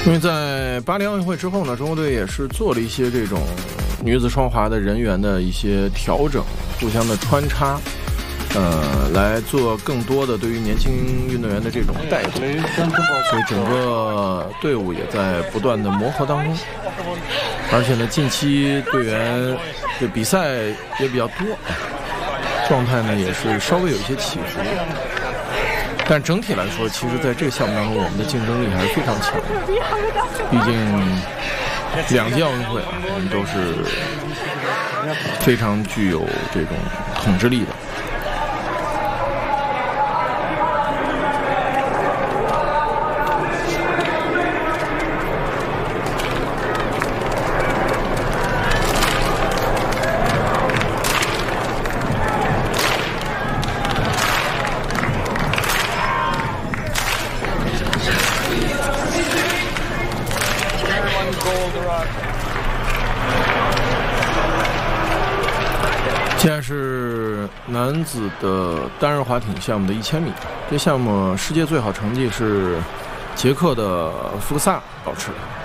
因为在巴黎奥运会之后呢，中国队也是做了一些这种女子双滑的人员的一些调整，互相的穿插，来做更多的对于年轻运动员的这种带动，所以整个队伍也在不断的磨合当中。而且呢，近期队员的比赛也比较多，状态呢也是稍微有一些起伏。但整体来说，其实在这个项目当中，我们的竞争力还是非常强的。毕竟2届奥运会啊，我们都是非常具有这种统治力的。现在是男子的单人滑艇项目的1000米，这项目世界最好成绩是捷克的福克萨保持的。